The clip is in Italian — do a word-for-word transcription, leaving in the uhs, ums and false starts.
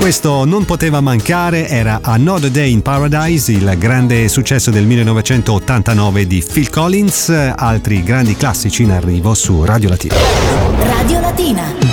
Questo non poteva mancare, era Another Day in Paradise, il grande successo del millenovecentottantanove di Phil Collins. Altri grandi classici in arrivo su Radio Latina. Radio Latina.